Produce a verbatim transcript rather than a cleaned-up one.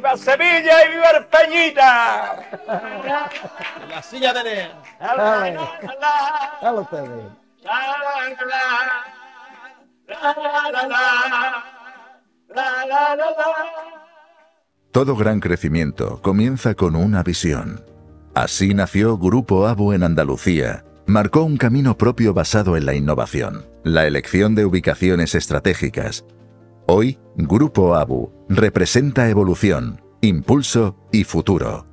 ¡Viva Sevilla y viva el Peñita! La silla de Nea. Dale, dale ustedes. Todo gran crecimiento comienza con una visión. Así nació Grupo ABU en Andalucía. Marcó un camino propio basado en la innovación, la elección de ubicaciones estratégicas. Hoy, Grupo ABU representa evolución, impulso y futuro.